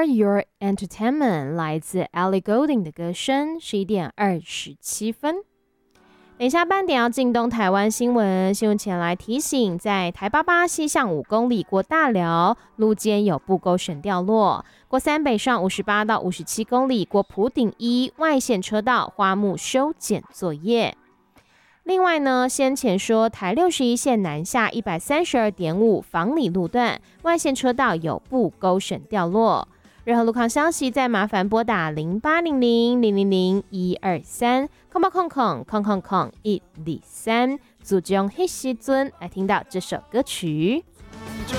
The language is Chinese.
Your Entertainment 来自 Ellie Goulding 的歌声，11:27。等一下半点要进东台湾新闻，新闻前来提醒，在台88西向5公里过大寮，路肩有布钩绳掉落；过三北上58到57公里过埔顶1外线车道花木修剪作业。另外呢，先前说台61线南下132.5房里路段外线车道有布钩绳掉落。任何路况消息，再麻烦拨打0800-000-123，123，组中黑时阵来听到这首歌曲。